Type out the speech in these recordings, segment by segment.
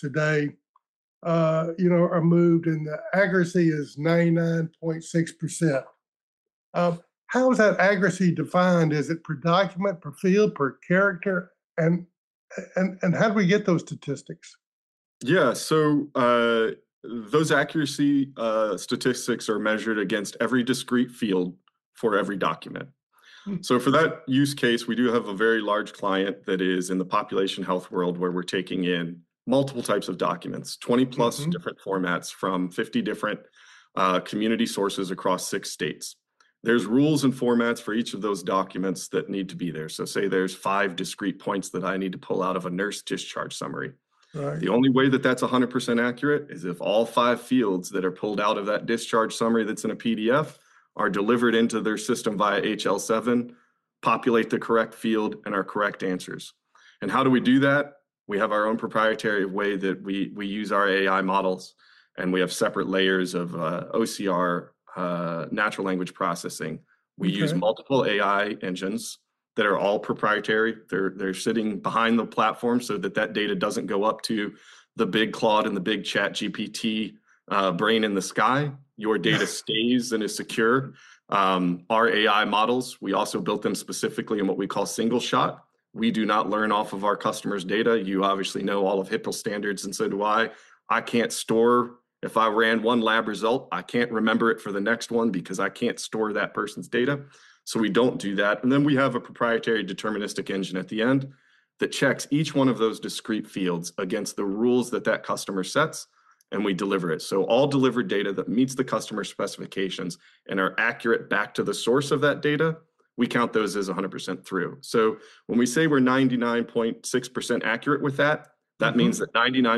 documents a day, are moved, and the accuracy is 99.6%. Uh, how is that accuracy defined? Is it per document, per field, per character, and how do we get those statistics? Yeah, so those accuracy statistics are measured against every discrete field for every document. Hmm. So for that use case, we do have a very large client that is in the population health world where we're taking in multiple types of documents, 20 plus Mm-hmm. different formats from 50 different community sources across 6 states. There's rules and formats for each of those documents that need to be there. So say there's 5 discrete points that I need to pull out of a nurse discharge summary. Right. The only way that that's 100% accurate is if all 5 fields that are pulled out of that discharge summary that's in a PDF are delivered into their system via HL7, populate the correct field and our correct answers. And how do we do that? We have our own proprietary way that we use our AI models, and we have separate layers of OCR, natural language processing. We use Okay. multiple AI engines that are all proprietary. They're sitting behind the platform so that that data doesn't go up to the big Claude and the big Chat GPT brain in the sky. Your data stays and is secure. Our AI models, we also built them specifically in what we call single shot. We do not learn off of our customers' data. You obviously know all of HIPAA standards, and so do I. I can't store, if I ran one lab result, I can't remember it for the next one because I can't store that person's data. So we don't do that. And then we have a proprietary deterministic engine at the end that checks each one of those discrete fields against the rules that that customer sets, and we deliver it. So all delivered data that meets the customer specifications and are accurate back to the source of that data, we count those as 100% through. So when we say we're 99.6% accurate with that, that means that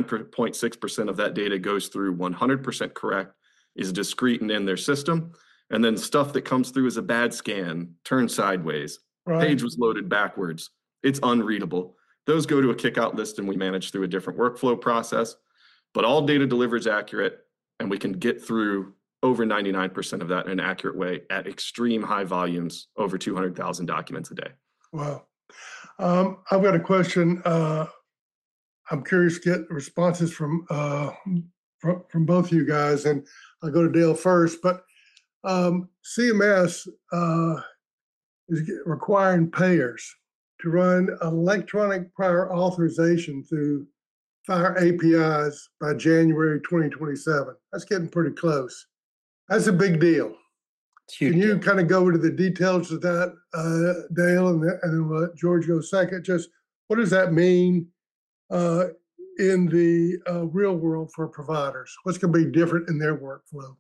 99.6% of that data goes through 100% correct, is discrete and in their system. And then stuff that comes through as a bad scan, turned sideways, Right. page was loaded backwards, it's unreadable. Those go to a kickout list and we manage through a different workflow process. But all data delivered is accurate, and we can get through over 99% of that in an accurate way at extreme high volumes, over 200,000 documents a day. Wow. I've got a question. I'm curious to get responses from both you guys, and I'll go to Dale first. But CMS is requiring payers to run electronic prior authorization through FHIR APIs by January 2027. That's getting pretty close. That's a big deal. Can you kind of go into the details of that, Dale, and then let George go second? Just what does that mean in the real world for providers? What's going to be different in their workflow?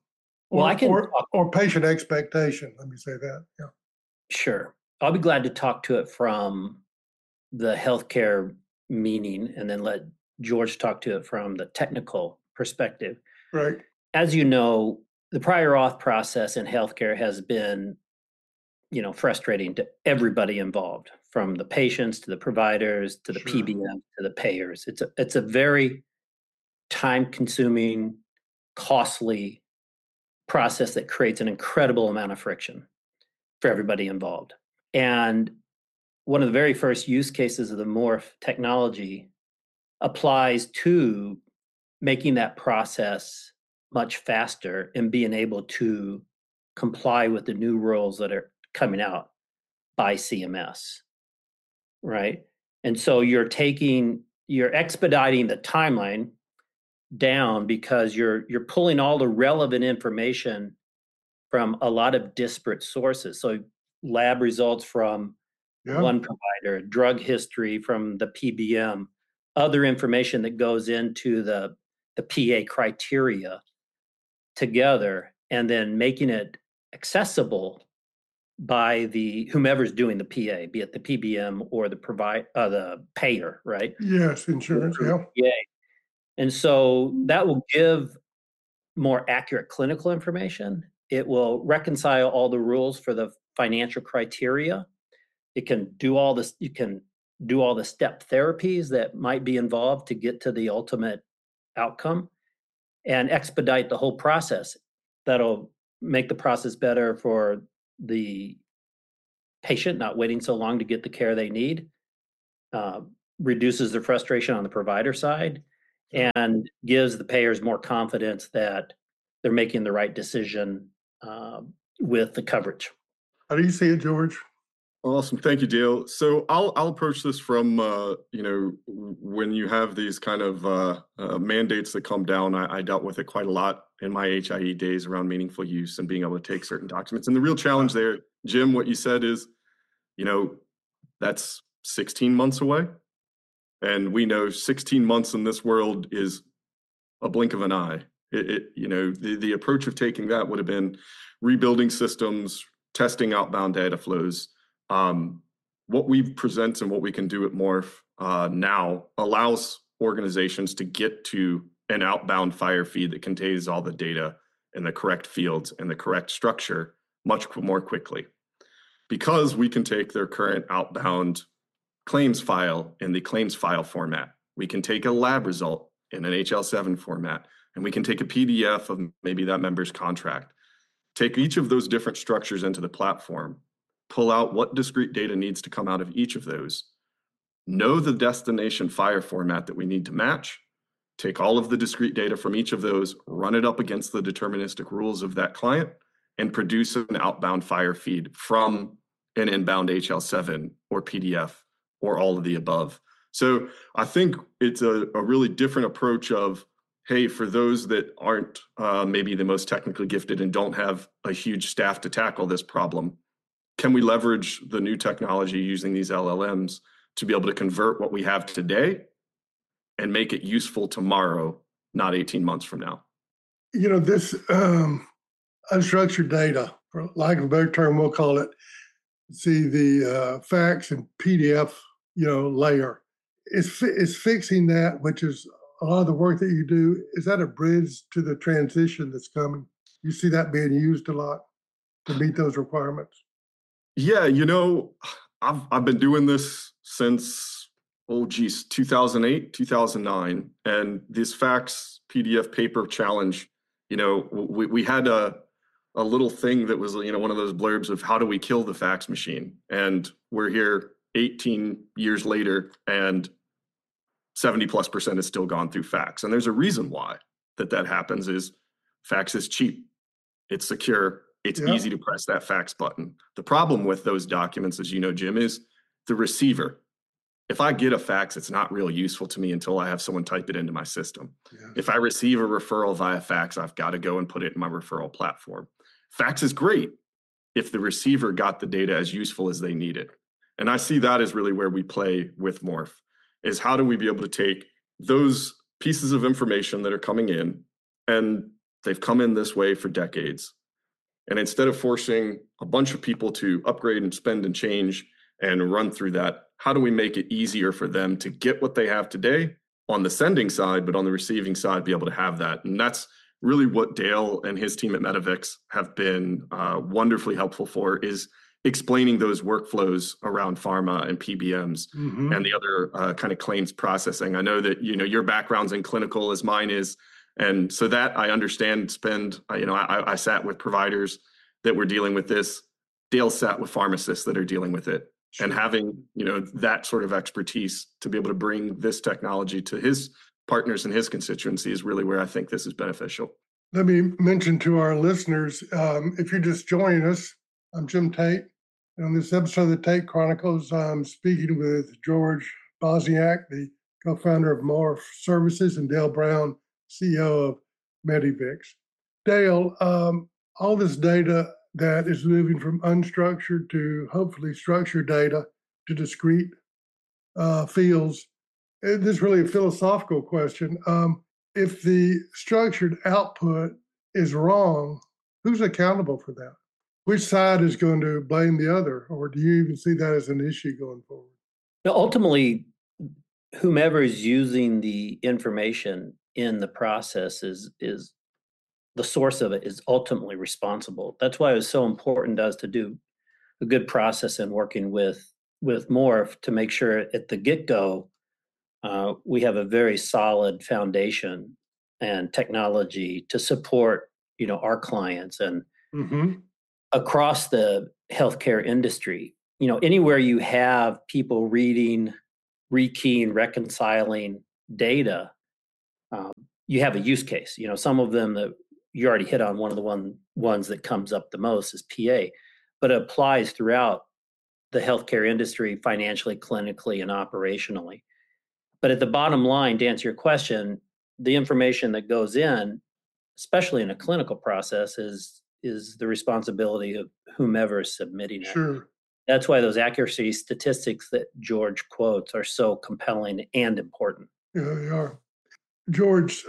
Or patient expectation, let me say that. Yeah. Sure. I'll be glad to talk to it from the healthcare meaning and then let George talk to it from the technical perspective. Right. As you know, the prior auth process in healthcare has been, frustrating to everybody involved, from the patients to the providers to the PBM to the payers. It's a very time-consuming, costly process that creates an incredible amount of friction for everybody involved. And one of the very first use cases of the Morph technology applies to making that process much faster and being able to comply with the new rules that are coming out by CMS, right? And so you're expediting the timeline down because you're pulling all the relevant information from a lot of disparate sources. So lab results from one provider, drug history from the PBM, other information that goes into the PA criteria together, and then making it accessible by the whomever's doing the PA, be it the PBM or the payer, right? Yes, insurance. Yeah. And so that will give more accurate clinical information. It will reconcile all the rules for the financial criteria. It can do all this. You can do all the step therapies that might be involved to get to the ultimate outcome and expedite the whole process. That'll make the process better for the patient, not waiting so long to get the care they need, reduces the frustration on the provider side, and gives the payers more confidence that they're making the right decision with the coverage. How do you see it, George? Awesome. Thank you, Dale. So I'll approach this from, when you have these kind of mandates that come down, I dealt with it quite a lot in my HIE days around meaningful use and being able to take certain documents. And the real challenge there, Jim, what you said is, that's 16 months away. And we know 16 months in this world is a blink of an eye. The approach of taking that would have been rebuilding systems, testing outbound data flows. What we present and what we can do at Morph now allows organizations to get to an outbound fire feed that contains all the data in the correct fields and the correct structure much more quickly. Because we can take their current outbound claims file in the claims file format. We can take a lab result in an HL7 format, and we can take a PDF of maybe that member's contract. Take each of those different structures into the platform, pull out what discrete data needs to come out of each of those, know the destination fire format that we need to match, take all of the discrete data from each of those, run it up against the deterministic rules of that client, and produce an outbound fire feed from an inbound HL7 or PDF or all of the above. So I think it's a really different approach of, hey, for those that aren't maybe the most technically gifted and don't have a huge staff to tackle this problem, can we leverage the new technology using these LLMs to be able to convert what we have today and make it useful tomorrow, not 18 months from now? This unstructured data, for lack of a better term, we'll call it, see the fax and PDF, layer is fixing that, which is a lot of the work that you do. Is that a bridge to the transition that's coming? You see that being used a lot to meet those requirements? Yeah, I've been doing this since 2008, 2009, and this fax PDF paper challenge. We had a little thing that was one of those blurbs of how do we kill the fax machine, and we're here 18 years later, and 70+% has still gone through fax. And there's a reason why that happens is fax is cheap, it's secure, it's easy to press that fax button. The problem with those documents, as you know, Jim, is the receiver. If I get a fax, it's not real useful to me until I have someone type it into my system. Yeah. If I receive a referral via fax, I've got to go and put it in my referral platform. Fax is great if the receiver got the data as useful as they need it. And I see that as really where we play with Morph, is how do we be able to take those pieces of information that are coming in, and they've come in this way for decades, and instead of forcing a bunch of people to upgrade and spend and change and run through that, how do we make it easier for them to get what they have today on the sending side, but on the receiving side, be able to have that? And that's really what Dale and his team at Medivix have been wonderfully helpful for, is explaining those workflows around pharma and PBMs and the other kind of claims processing. I know that, your background's in clinical as mine is. And so that I understand I sat with providers that were dealing with this. Dale sat with pharmacists that are dealing with it. Sure. And having, that sort of expertise to be able to bring this technology to his partners and his constituency is really where I think this is beneficial. Let me mention to our listeners, if you're just joining us, I'm Jim Tate. And on this episode of the Tate Chronicles, I'm speaking with George Bosniak, the co-founder of Morph Services, and Dale Brown, CEO of Medivix. Dale, all this data that is moving from unstructured to hopefully structured data to discrete fields, this is really a philosophical question. If the structured output is wrong, who's accountable for that? Which side is going to blame the other? Or do you even see that as an issue going forward? Ultimately, whomever is using the information in the process is the source of it is ultimately responsible. That's why it was so important to us to do a good process in working with Morph to make sure at the get-go we have a very solid foundation and technology to support our clients and across the healthcare industry. Anywhere you have people reading, rekeying, reconciling data, you have a use case. Some of them that you already hit on, one of the ones that comes up the most is PA, but it applies throughout the healthcare industry, financially, clinically, and operationally. But at the bottom line, to answer your question, the information that goes in, especially in a clinical process, is the responsibility of whomever is submitting it. Sure. That's why those accuracy statistics that George quotes are so compelling and important. Yeah, they are. George,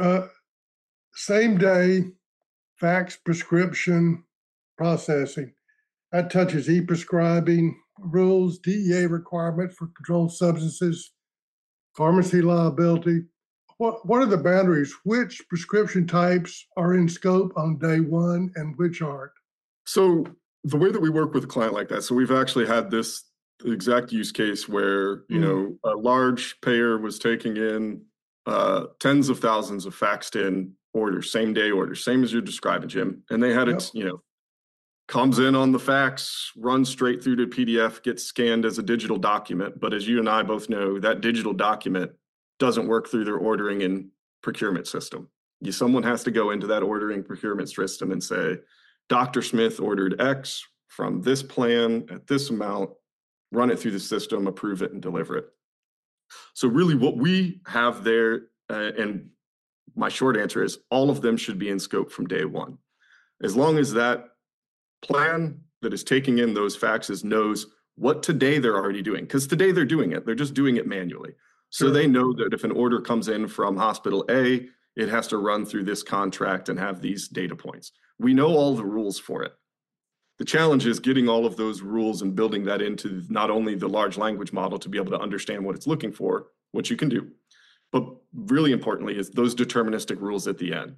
same day fax prescription processing. That touches e-prescribing rules, DEA requirement for controlled substances, pharmacy liability. What are the boundaries? Which prescription types are in scope on day one and which aren't? So the way that we work with a client like that, so we've actually had this exact use case where, a large payer was taking in tens of thousands of faxed in orders, same day orders, same as you're describing, Jim. And they had it, comes in on the fax, runs straight through to PDF, gets scanned as a digital document. But as you and I both know, that digital document doesn't work through their ordering and procurement system. Someone has to go into that ordering procurement system and say, Dr. Smith ordered X from this plan at this amount, run it through the system, approve it, and deliver it. So really what we have there, and my short answer is all of them should be in scope from day one. As long as that plan that is taking in those faxes knows what today they're already doing, because today they're doing it. They're just doing it manually. So they know that if an order comes in from hospital A, it has to run through this contract and have these data points. We know all the rules for it. The challenge is getting all of those rules and building that into not only the large language model to be able to understand what it's looking for, which you can do, but really importantly is those deterministic rules at the end.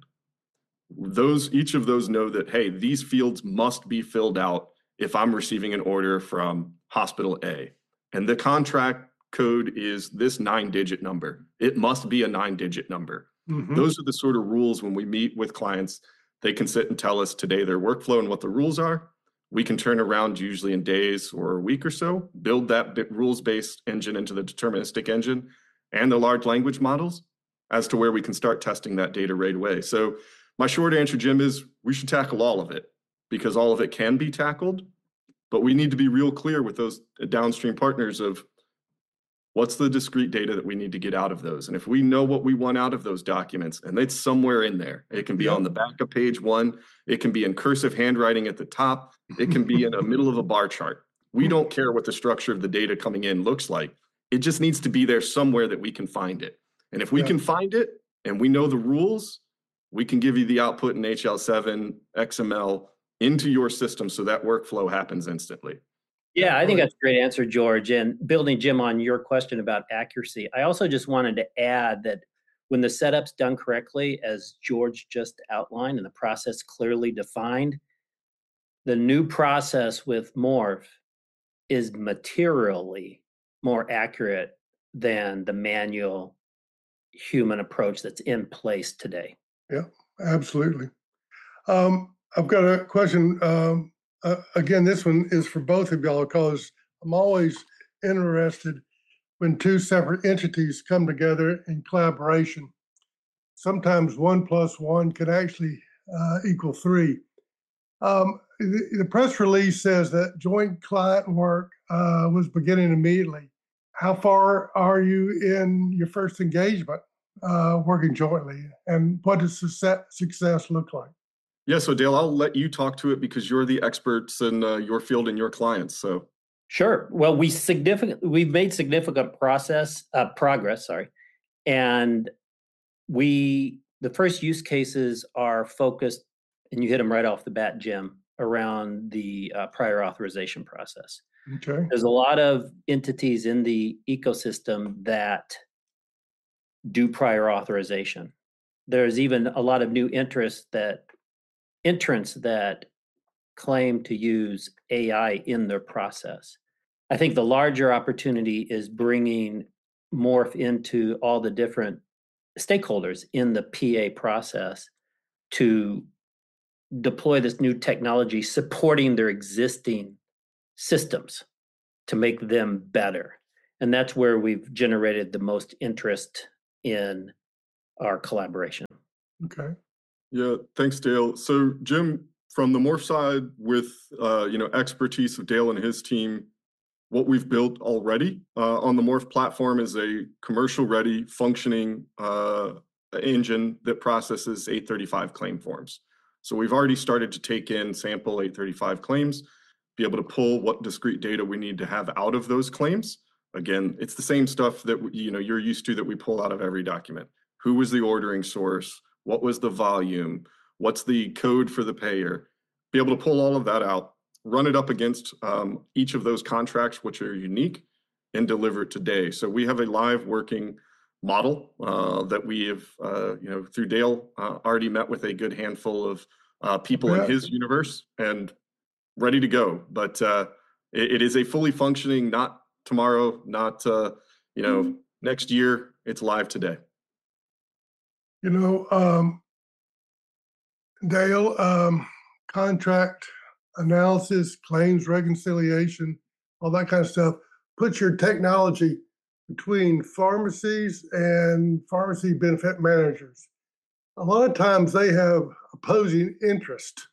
Each of those know that, hey, these fields must be filled out if I'm receiving an order from hospital A. And the contract code is this 9-digit number. It must be a 9-digit number. Mm-hmm. Those are the sort of rules when we meet with clients. They can sit and tell us today their workflow and what the rules are. We can turn around usually in days or a week or so, build that rules-based engine into the deterministic engine and the large language models as to where we can start testing that data right away. So my short answer, Jim, is we should tackle all of it because all of it can be tackled, but we need to be real clear with those downstream partners of what's the discrete data that we need to get out of those. And if we know what we want out of those documents, and it's somewhere in there, it can be on the back of page 1, it can be in cursive handwriting at the top, it can be in the middle of a bar chart. We don't care what the structure of the data coming in looks like. It just needs to be there somewhere that we can find it. And if we can find it and we know the rules, we can give you the output in HL7, XML into your system so that workflow happens instantly. Yeah, I think that's a great answer, George. And building, Jim, on your question about accuracy, I also just wanted to add that when the setup's done correctly, as George just outlined and the process clearly defined, the new process with Morph is materially more accurate than the manual human approach that's in place today. Yeah, absolutely. I've got a question. Again, this one is for both of y'all because I'm always interested when two separate entities come together in collaboration. Sometimes 1 + 1 can actually equal 3. The press release says that joint client work was beginning immediately. How far are you in your first engagement working jointly, and what does success look like? Yeah, so Dale, I'll let you talk to it because you're the experts in your field and your clients. So sure. Well, we've made significant progress. And the first use cases are focused, and you hit them right off the bat, Jim, around the prior authorization process. Okay. There's a lot of entities in the ecosystem that do prior authorization. There's even a lot of new entrants that claim to use AI in their process. I think the larger opportunity is bringing Morph into all the different stakeholders in the PA process to deploy this new technology, supporting their existing systems to make them better. And that's where we've generated the most interest in our collaboration. Okay. Yeah, thanks, Dale. So Jim, from the Morph side, with expertise of Dale and his team, what we've built already on the Morph platform is a commercial-ready, functioning engine that processes 835 claim forms. So we've already started to take in sample 835 claims, be able to pull what discrete data we need to have out of those claims. Again, it's the same stuff that you're used to that we pull out of every document. Who was the ordering source? What was the volume? What's the code for the payer? Be able to pull all of that out, run it up against each of those contracts, which are unique, and deliver it today. So we have a live working model that we have, through Dale, already met with a good handful of people in his universe and ready to go. But it is a fully functioning, not tomorrow, not next year. It's live today. Dale, contract analysis, claims reconciliation, all that kind of stuff. Put your technology between pharmacies and pharmacy benefit managers. A lot of times they have opposing interest.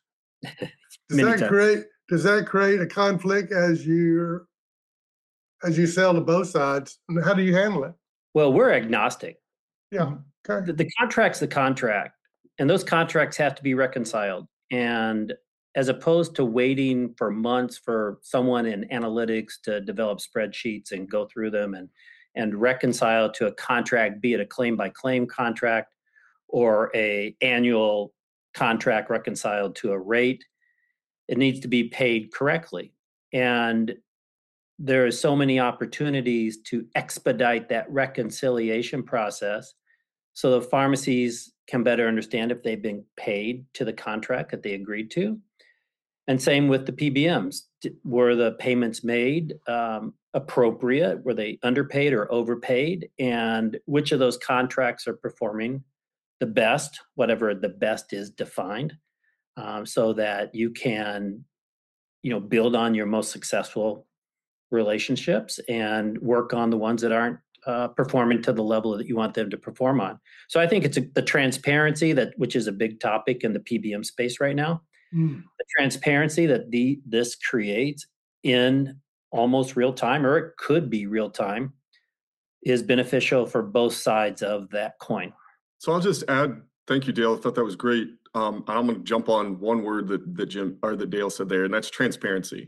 Does that create a conflict as you sell to both sides? And how do you handle it? Well, we're agnostic. Yeah. Okay. The contract's the contract, and those contracts have to be reconciled. And as opposed to waiting for months for someone in analytics to develop spreadsheets and go through them and reconcile to a contract, be it a claim by claim contract or a annual contract reconciled to a rate, it needs to be paid correctly. And there are so many opportunities to expedite that reconciliation process so the pharmacies can better understand if they've been paid to the contract that they agreed to. And same with the PBMs. Were the payments made appropriate? Were they underpaid or overpaid? And which of those contracts are performing the best, whatever the best is defined, so that you can, build on your most successful relationships and work on the ones that aren't performing to the level that you want them to perform on. So I think it's the transparency which is a big topic in the PBM space right now. The transparency that this creates in almost real time, or it could be real time, is beneficial for both sides of that coin. So I'll just add, thank you, Dale. I thought that was great. I'm going to jump on one word that Dale said there, and that's transparency.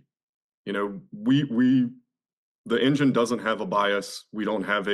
The engine doesn't have a bias. We don't have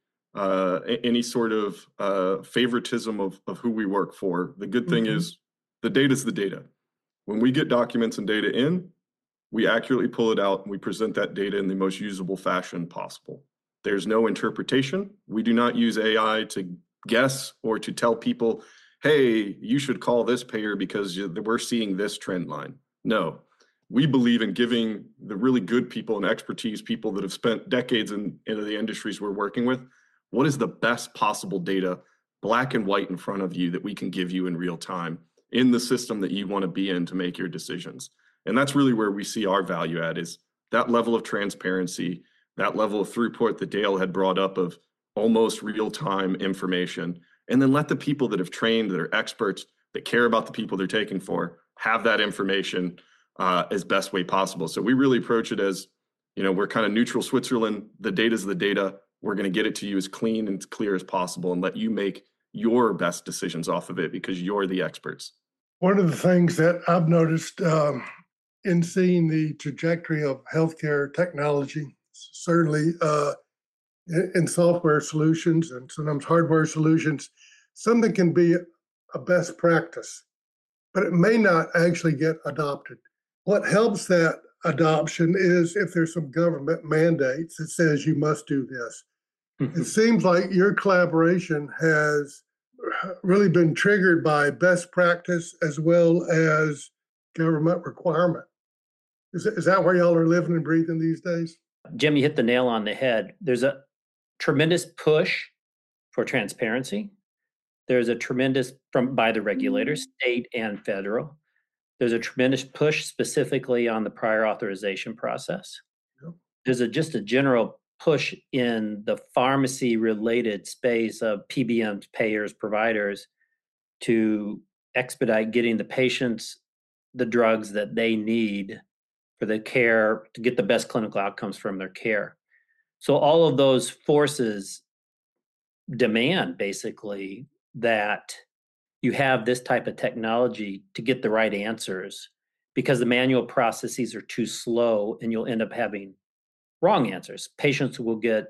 any sort of favoritism of who we work for. The good thing is the data is the data. When we get documents and data in, we accurately pull it out and we present that data in the most usable fashion possible. There's no interpretation. We do not use AI to guess or to tell people, hey, you should call this payer because we're seeing this trend line. No, we believe in giving the really good people and expertise people that have spent decades in the industries we're working with, what is the best possible data, black and white in front of you, that we can give you in real time in the system that you want to be in to make your decisions. And that's really where we see our value add, is that level of transparency, that level of throughput that Dale had brought up of almost real-time information. And then let the people that have trained, that are experts, that care about the people they're taking for, have that information as best way possible. So we really approach it as, we're kind of neutral Switzerland. The data's the data. We're going to get it to you as clean and clear as possible and let you make your best decisions off of it because you're the experts. One of the things that I've noticed in seeing the trajectory of healthcare technology, certainly in software solutions and sometimes hardware solutions, something can be a best practice, but it may not actually get adopted. What helps that adoption is if there's some government mandates that says you must do this. It seems like your collaboration has really been triggered by best practice as well as government requirement. Is that where y'all are living and breathing these days? Jim, you hit the nail on the head. There's a tremendous push for transparency. There's a tremendous by the regulators, state and federal. There's a tremendous push specifically on the prior authorization process. Yep. There's just a general push in the pharmacy-related space of PBMs, payers, providers, to expedite getting the patients the drugs that they need for the care, to get the best clinical outcomes from their care. So all of those forces demand basically that you have this type of technology to get the right answers, because the manual processes are too slow and you'll end up having wrong answers. Patients will get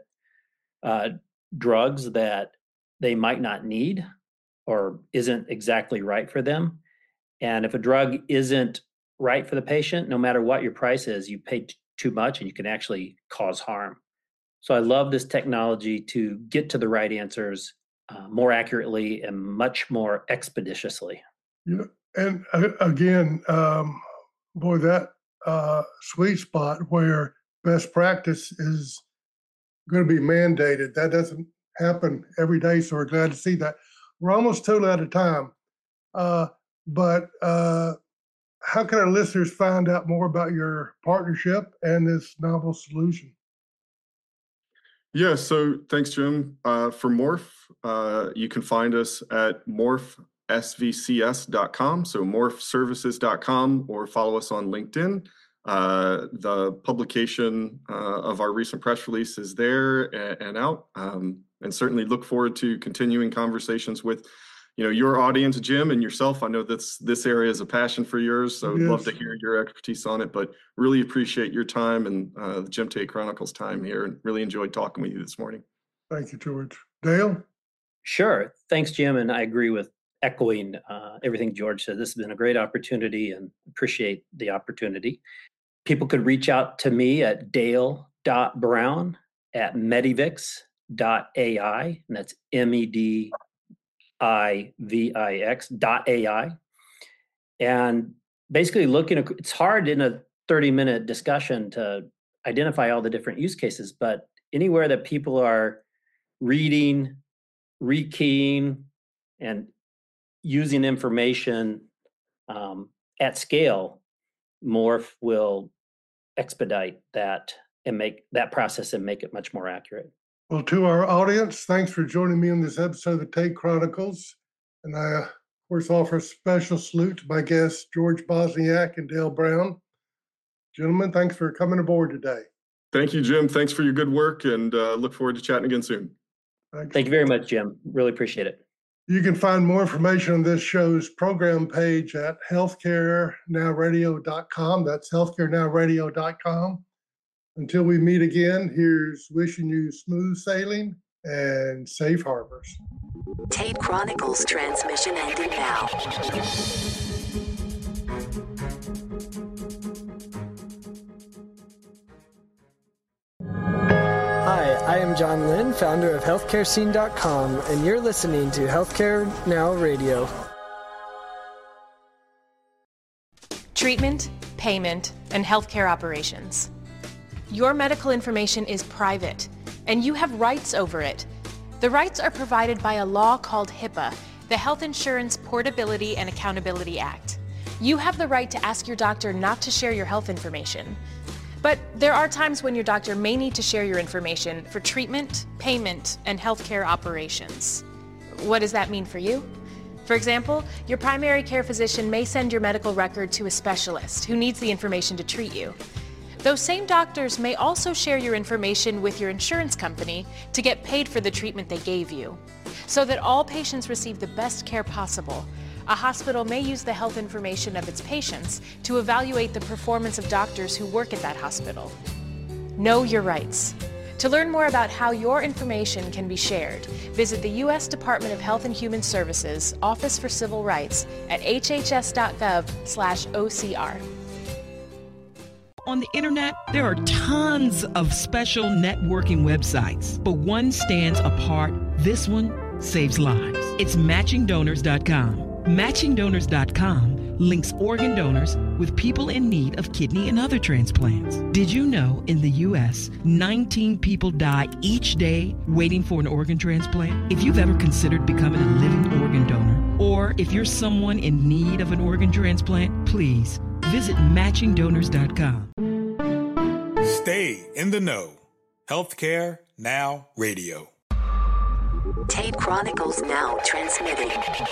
drugs that they might not need or isn't exactly right for them. And if a drug isn't right for the patient, no matter what your price is, you pay too much and you can actually cause harm. So I love this technology to get to the right answers more accurately and much more expeditiously. Yeah, and again, boy, that sweet spot where best practice is going to be mandated. That doesn't happen every day, so we're glad to see that. We're almost totally out of time. But how can our listeners find out more about your partnership and this novel solution? Yeah, so thanks, Jim. For Morph, you can find us at morphsvcs.com, so morphservices.com, or follow us on LinkedIn. The publication of our recent press release is there and out, and certainly look forward to continuing conversations with your audience, Jim, and yourself. I know this area is a passion for yours, so I'd love to hear your expertise on it, but really appreciate your time and the Jim Tate Chronicles time here, and really enjoyed talking with you this morning. Thank you, George. Dale? Sure. Thanks, Jim. And I agree with echoing everything George said. This has been a great opportunity and appreciate the opportunity. People could reach out to me at dale.brown@medivix.ai, and that's medivix.ai. And basically it's hard in a 30-minute discussion to identify all the different use cases, but anywhere that people are reading, rekeying, and using information at scale, Morph will expedite that and make that process and make it much more accurate. Well, to our audience, thanks for joining me on this episode of the Tate Chronicles. And I, of course, offer a special salute to my guests, George Bosniak and Dale Brown. Gentlemen, thanks for coming aboard today. Thank you, Jim. Thanks for your good work, and look forward to chatting again soon. Thanks. Thank you very much, Jim. Really appreciate it. You can find more information on this show's program page at healthcarenowradio.com. That's healthcarenowradio.com. Until we meet again, here's wishing you smooth sailing and safe harbors. Tate Chronicles transmission ending now. Hi, I am John Lynn, founder of HealthcareScene.com, and you're listening to Healthcare Now Radio. Treatment, payment, and healthcare operations. Your medical information is private, and you have rights over it. The rights are provided by a law called HIPAA, the Health Insurance Portability and Accountability Act. You have the right to ask your doctor not to share your health information. But there are times when your doctor may need to share your information for treatment, payment, and healthcare operations. What does that mean for you? For example, your primary care physician may send your medical record to a specialist who needs the information to treat you. Those same doctors may also share your information with your insurance company to get paid for the treatment they gave you. So that all patients receive the best care possible, a hospital may use the health information of its patients to evaluate the performance of doctors who work at that hospital. Know your rights. To learn more about how your information can be shared, visit the U.S. Department of Health and Human Services Office for Civil Rights at hhs.gov/OCR. On the internet, there are tons of special networking websites, but one stands apart. This one saves lives. It's matchingdonors.com. Matchingdonors.com links organ donors with people in need of kidney and other transplants. Did you know in the U.S., 19 people die each day waiting for an organ transplant? If you've ever considered becoming a living organ donor, or if you're someone in need of an organ transplant, please visit matchingdonors.com. Stay in the know. Healthcare Now Radio. Tate Chronicles now transmitting.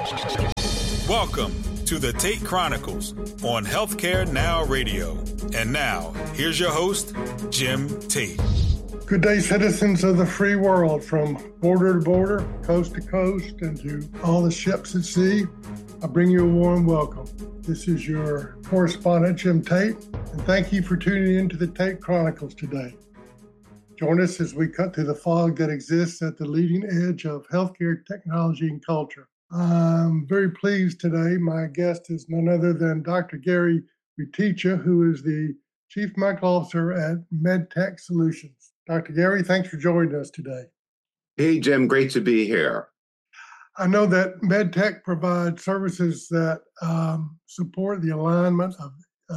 Welcome to the Tate Chronicles on Healthcare Now Radio. And now, here's your host, Jim Tate. Good day, citizens of the free world, from border to border, coast to coast, and to all the ships at sea. I bring you a warm welcome. This is your correspondent, Jim Tate, and thank you for tuning in to the Tate Chronicles today. Join us as we cut through the fog that exists at the leading edge of healthcare technology and culture. I'm very pleased today. My guest is none other than Dr. Gary Riticha, who is the Chief Medical Officer at MedTech Solutions. Dr. Gary, thanks for joining us today. Hey, Jim, great to be here. I know that MedTech provides services that support the alignment of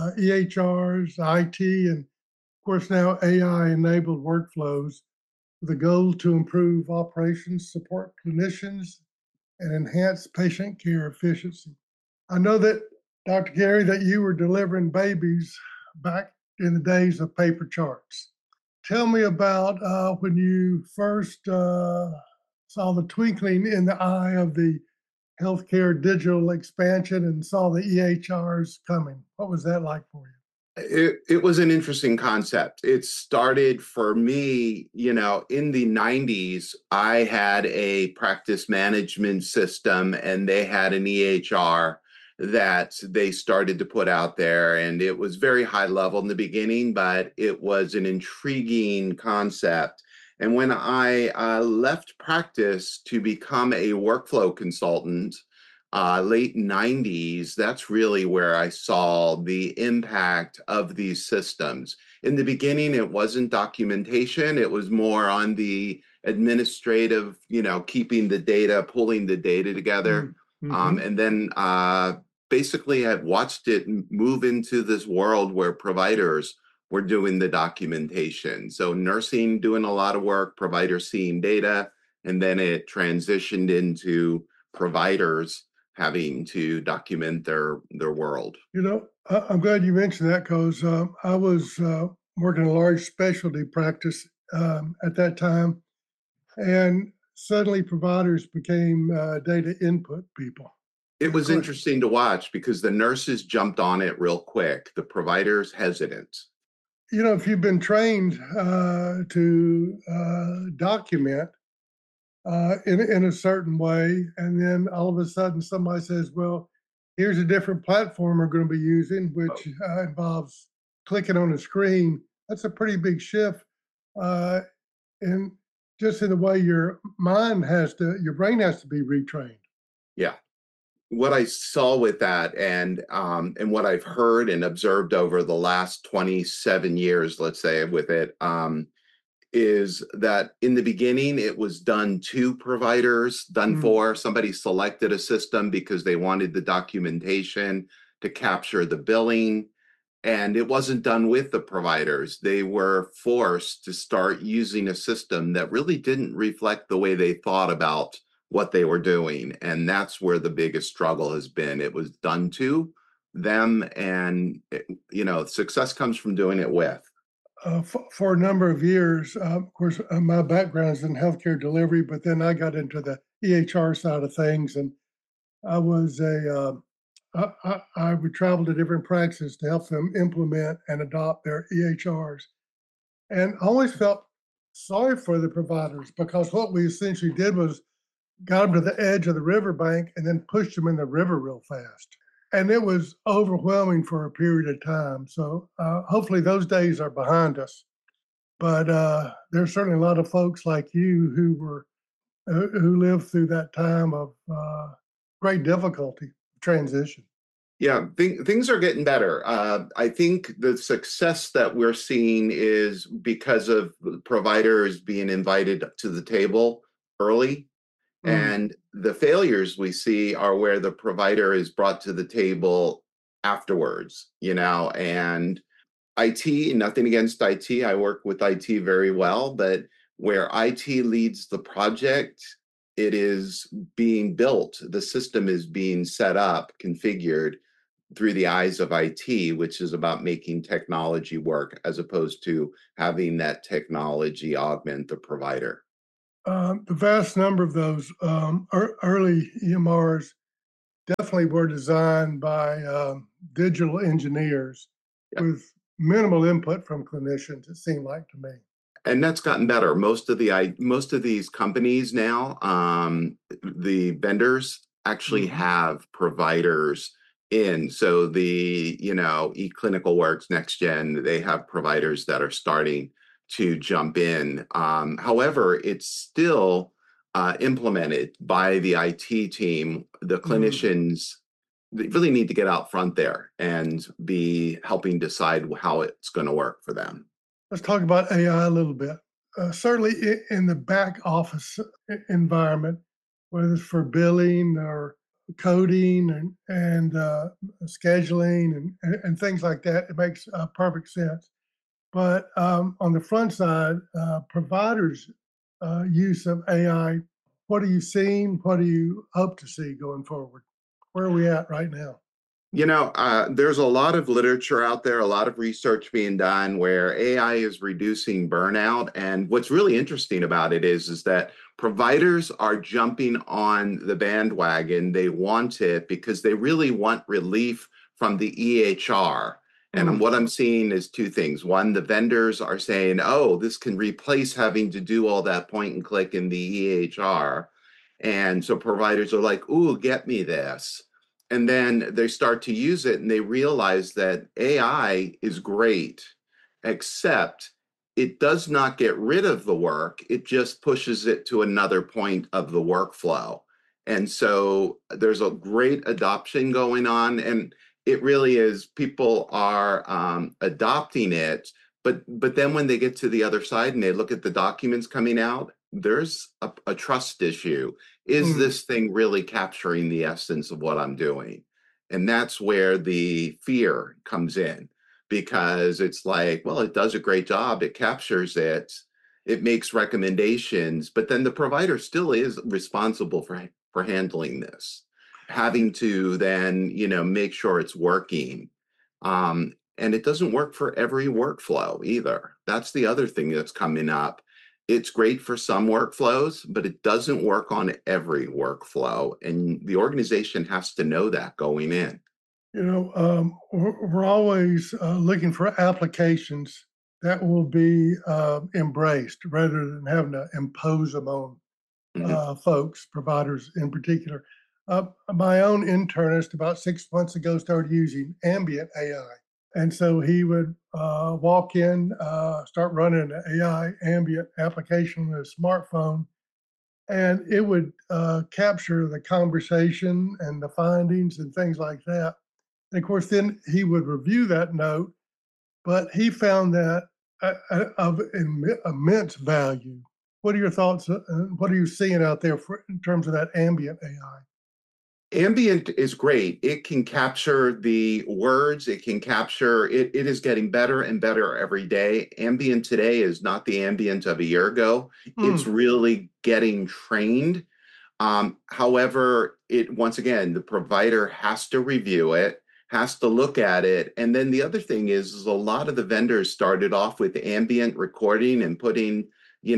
EHRs, IT, and of course now AI-enabled workflows with a goal to improve operations, support clinicians, and enhance patient care efficiency. I know that, Dr. Gary, that you were delivering babies back in the days of paper charts. Tell me about when you first saw the twinkling in the eye of the healthcare digital expansion and saw the EHRs coming. What was that like for you? It was an interesting concept. It started for me, in the 90s, I had a practice management system and they had an EHR that they started to put out there. And it was very high level in the beginning, but it was an intriguing concept. And when I left practice to become a workflow consultant, late 90s, that's really where I saw the impact of these systems. In the beginning, it wasn't documentation. It was more on the administrative, keeping the data, pulling the data together. Mm-hmm. And then basically I've watched it move into this world where providers were doing the documentation. So nursing doing a lot of work, providers seeing data, and then it transitioned into providers having to document their world. I'm glad you mentioned that because I was working in a large specialty practice at that time, and suddenly providers became data input people. It was interesting to watch because the nurses jumped on it real quick. The providers hesitant. If you've been trained to document in a certain way, and then all of a sudden somebody says, well, here's a different platform we're going to be using, which involves clicking on a screen, that's a pretty big shift. And just in the way your brain has to be retrained. Yeah. What I saw with that and what I've heard and observed over the last 27 years, let's say, with it, is that in the beginning, it was done to providers, for somebody selected a system because they wanted the documentation to capture the billing. And it wasn't done with the providers. They were forced to start using a system that really didn't reflect the way they thought about what they were doing. And that's where the biggest struggle has been. It was done to them, and success comes from doing it with. For a number of years, of course, my background is in healthcare delivery, but then I got into the EHR side of things, and I was I would travel to different practices to help them implement and adopt their EHRs. And I always felt sorry for the providers because what we essentially did was got them to the edge of the riverbank and then pushed them in the river real fast. And it was overwhelming for a period of time. So hopefully those days are behind us. But there's certainly a lot of folks like you who lived through that time of great difficulty, transition. Yeah, things are getting better. I think the success that we're seeing is because of providers being invited to the table early. And the failures we see are where the provider is brought to the table afterwards, and IT, nothing against IT. I work with IT very well, but where IT leads the project, it is being built. The system is being set up, configured. through the eyes of IT, which is about making technology work as opposed to having that technology augment the provider. The vast number of those early EMRs definitely were designed by digital engineers Yep. with minimal input from clinicians, it seemed like to me. And that's gotten better. Most of these companies now, the vendors actually have providers in. So the, eClinicalWorks, NextGen, they have providers that are starting to jump in. However, it's still implemented by the IT team. The clinicians, they really need to get out front there and be helping decide how it's going to work for them. Let's talk about AI a little bit. Certainly in the back office environment, whether it's for billing or coding and scheduling and things like that, it makes perfect sense. But on the front side, providers' use of AI, what are you seeing? What do you hope to see going forward? Where are we at right now? There's a lot of literature out there, a lot of research being done where AI is reducing burnout. And what's really interesting about it is that providers are jumping on the bandwagon. They want it because they really want relief from the EHR. And what I'm seeing is two things. One, the vendors are saying, oh, this can replace having to do all that point and click in the EHR. And so providers are like, ooh, get me this. And then they start to use it and they realize that AI is great, except it does not get rid of the work. It just pushes it to another point of the workflow. And so there's a great adoption going on. And it really is, people are adopting it. But then when they get to the other side and they look at the documents coming out, there's a trust issue. Is this thing really capturing the essence of what I'm doing? And that's where the fear comes in, because it's like, well, it does a great job. It captures it. It makes recommendations, but then the provider still is responsible for handling this, having to then, make sure it's working. And it doesn't work for every workflow either. That's the other thing that's coming up. It's great for some workflows, but it doesn't work on every workflow. And the organization has to know that going in. We're always looking for applications that will be embraced rather than having to impose them on folks, providers in particular. My own internist about 6 months ago started using ambient AI. And so he would walk in, start running an AI ambient application on his smartphone, and it would capture the conversation and the findings and things like that. And of course, then he would review that note, but he found that of immense value. What are your thoughts? What are you seeing out there in terms of that ambient AI? Ambient is great. It can capture the words. It can capture it. It is getting better and better every day. Ambient today is not the ambient of a year ago. It's really getting trained. However, once again, the provider has to review it, has to look at it. And then the other thing is a lot of the vendors started off with ambient recording and putting,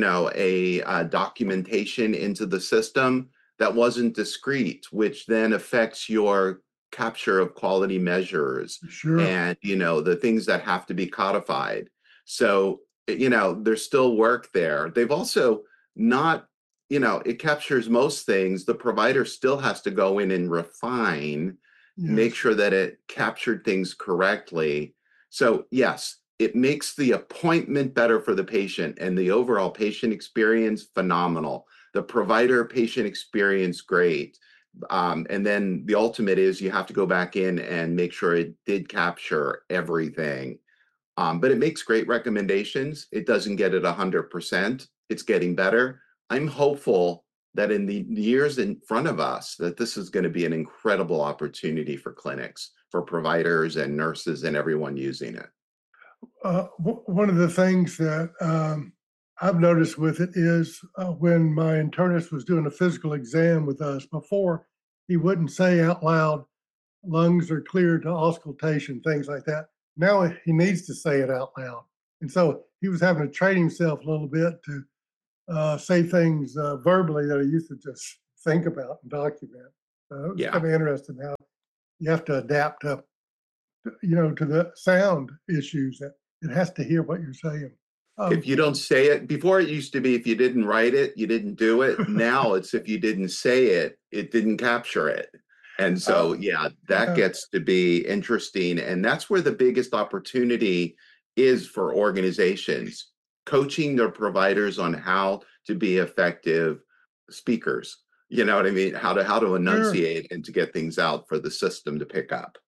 a documentation into the system that wasn't discrete, which then affects your capture of quality measures and, the things that have to be codified. So, there's still work there. They've also not, it captures most things. The provider still has to go in and refine, make sure that it captured things correctly. So yes, it makes the appointment better for the patient and the overall patient experience phenomenal. The provider patient experience great. And then the ultimate is you have to go back in and make sure it did capture everything. But it makes great recommendations. It doesn't get it 100%. It's getting better. I'm hopeful that in the years in front of us, that this is going to be an incredible opportunity for clinics, for providers and nurses and everyone using it. One of the things that I've noticed with it is when my internist was doing a physical exam with us before, he wouldn't say out loud, lungs are clear to auscultation, things like that. Now he needs to say it out loud. And so he was having to train himself a little bit to say things verbally that he used to just think about and document. It was kind of interesting how you have to adapt to the sound issues that it has to hear what you're saying. If you don't say it, before it used to be if you didn't write it, you didn't do it. Now it's if you didn't say it, it didn't capture it. And so, that gets to be interesting. And that's where the biggest opportunity is for organizations, coaching their providers on how to be effective speakers. You know what I mean? How to enunciate and to get things out for the system to pick up.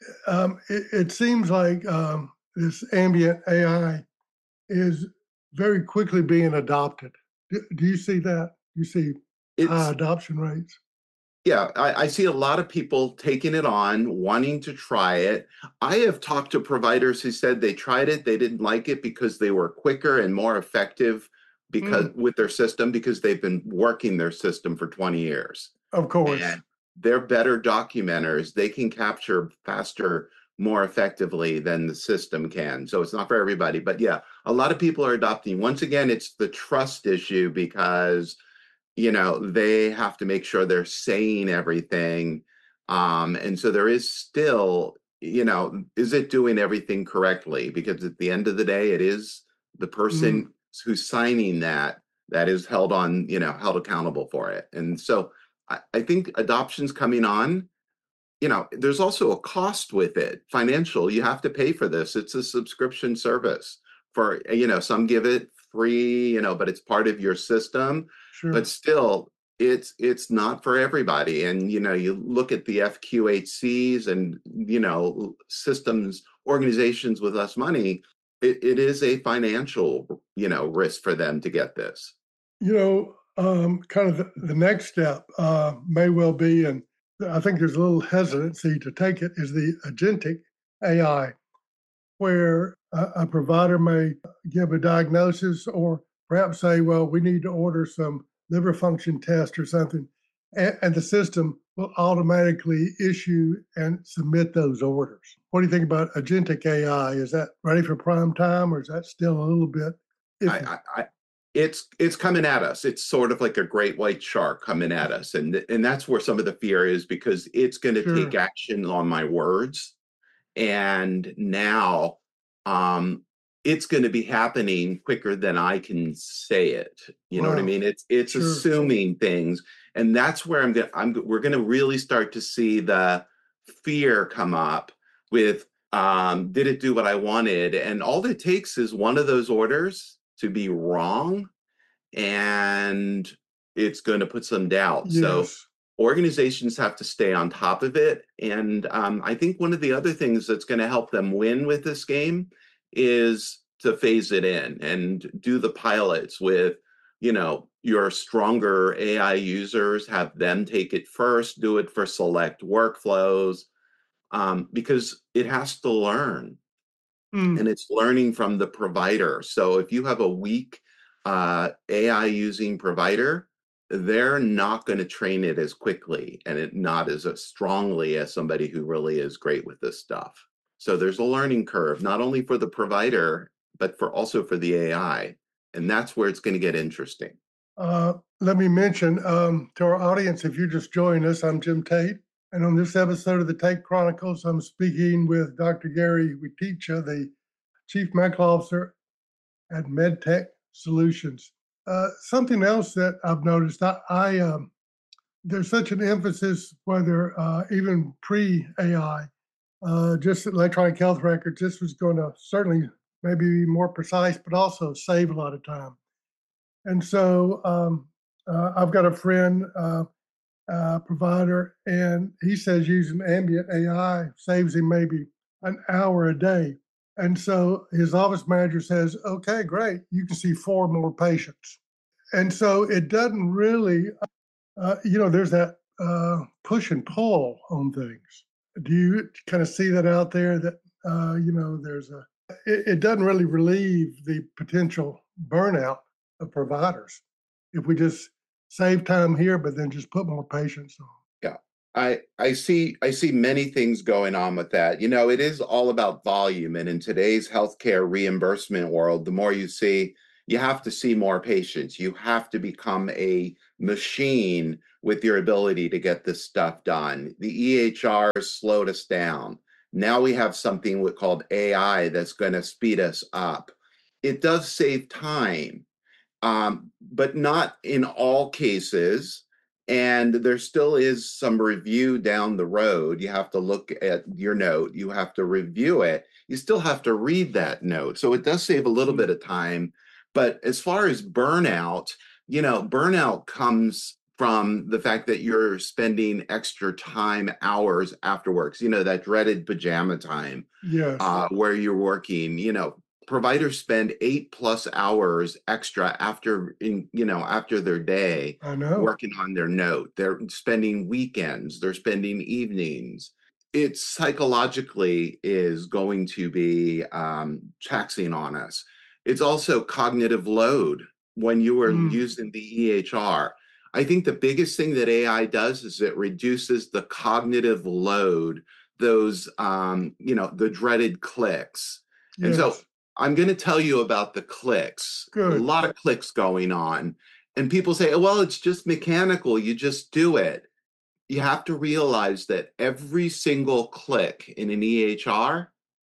It seems like this ambient AI is very quickly being adopted. Do you see that? You see high adoption rates? Yeah, I see a lot of people taking it on, wanting to try it. I have talked to providers who said they tried it, they didn't like it because they were quicker and more effective with their system because they've been working their system for 20 years. Of course. And they're better documenters. They can capture faster, more effectively than the system can. So it's not for everybody. But yeah, a lot of people are adopting. Once again, it's the trust issue because they have to make sure they're saying everything. And so there is still, is it doing everything correctly? Because at the end of the day, it is the person who's signing that is held accountable for it. And so I think adoption's coming on. There's also a cost with it, financial. You have to pay for this. It's a subscription service for, some give it free, but it's part of your system. Sure. But still, it's not for everybody. And, you look at the FQHCs and, systems, organizations with less money, it is a financial, risk for them to get this. Kind of the next step may well be, and I think there's a little hesitancy to take it, is the agentic AI, where a provider may give a diagnosis or perhaps say, well, we need to order some liver function test or something, and the system will automatically issue and submit those orders. What do you think about agentic AI? Is that ready for prime time, or is that still a little bit iffy? It's coming at us. It's sort of like a great white shark coming at us. And that's where some of the fear is, because it's going to take action on my words. And now it's going to be happening quicker than I can say it. You know what I mean? It's assuming things. And that's where we're going to really start to see the fear come up with, did it do what I wanted? And all it takes is one of those orders to be wrong, and it's going to put some doubt. Yes. So organizations have to stay on top of it. And I think one of the other things that's going to help them win with this game is to phase it in and do the pilots with, your stronger AI users, have them take it first, do it for select workflows, because it has to learn. And it's learning from the provider. So if you have a weak AI using provider, they're not going to train it as quickly and not as strongly as somebody who really is great with this stuff. So there's a learning curve, not only for the provider, but also for the AI. And that's where it's going to get interesting. Let me mention to our audience, if you just joined us, I'm Jim Tate. And on this episode of the Tate Chronicles, I'm speaking with Dr. Gary Witicha, the Chief Medical Officer at MedTech Solutions. Something else that I've noticed, there's such an emphasis, whether even pre-AI, just electronic health records, this was going to certainly maybe be more precise, but also save a lot of time. And so I've got a friend, provider, and he says using ambient AI saves him maybe an hour a day. And so his office manager says, okay, great, you can see 4 more patients. And so it doesn't really, there's that push and pull on things. Do you kind of see that out there that, it doesn't really relieve the potential burnout of providers if we just save time here, but then just put more patients on? Yeah. I see many things going on with that. You know, it is all about volume. And in today's healthcare reimbursement world, the more you see, you have to see more patients. You have to become a machine with your ability to get this stuff done. The EHR slowed us down. Now we have something called AI that's going to speed us up. It does save time, but not in all cases. And there still is some review down the road. You have to look at your note, you have to review it, you still have to read that note. So it does save a little bit of time. But as far as burnout, you know, burnout comes from the fact that you're spending extra time, hours afterwards, you know, that dreaded pajama time. Yes. Where you're working, you know, providers spend 8+ hours extra after their day I know. working on their note. They're spending weekends, they're spending evenings. It psychologically is going to be taxing on us. It's also cognitive load when you are using the EHR. I think the biggest thing that AI does is it reduces the cognitive load, those the dreaded clicks. And so I'm going to tell you about the clicks. Good. A lot of clicks going on. And people say, well, it's just mechanical. You just do it. You have to realize that every single click in an EHR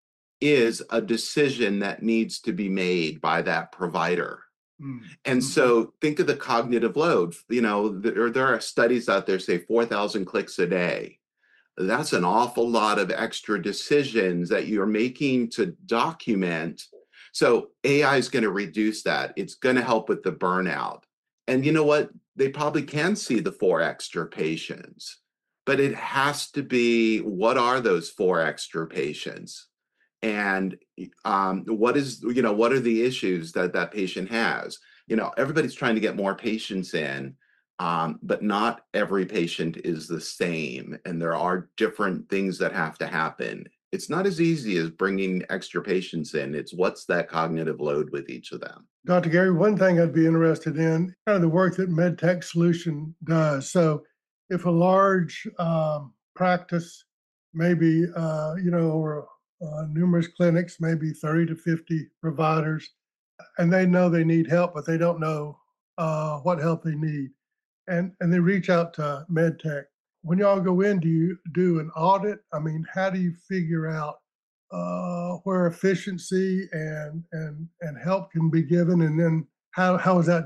is a decision that needs to be made by that provider. And so think of the cognitive load. You know, there are studies out there say 4,000 clicks a day. That's an awful lot of extra decisions that you're making to document. So AI is going to reduce that. It's going to help with the burnout. And you know what? They probably can see the 4 extra patients, but it has to be, what are those 4 extra patients? And what are the issues that that patient has? You know, everybody's trying to get more patients in. But not every patient is the same, and there are different things that have to happen. It's not as easy as bringing extra patients in. It's what's that cognitive load with each of them. Dr. Gary, one thing I'd be interested in, kind of the work that MedTech Solution does. So if a large practice, maybe, or numerous clinics, maybe 30 to 50 providers, and they know they need help, but they don't know what help they need. And they reach out to MedTech. When y'all go in, do you do an audit? I mean, how do you figure out where efficiency and help can be given, and then how is that